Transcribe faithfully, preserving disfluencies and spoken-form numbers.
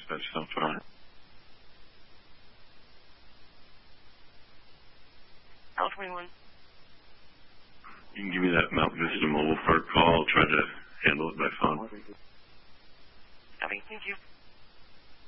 That's so far. L twenty-one. You can give me that Mount Vista Mobile Park call. I'll try to